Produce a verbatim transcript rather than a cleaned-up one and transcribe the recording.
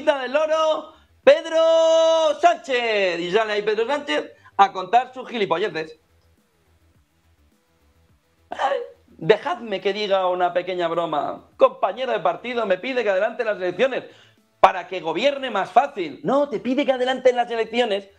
Plaza del Loro, Pedro Sánchez. Y sale ahí Pedro Sánchez a contar sus gilipolleces. Ay, dejadme que diga una pequeña broma. Compañero de partido me pide que adelante las elecciones para que gobierne más fácil. No, te pide que adelante las elecciones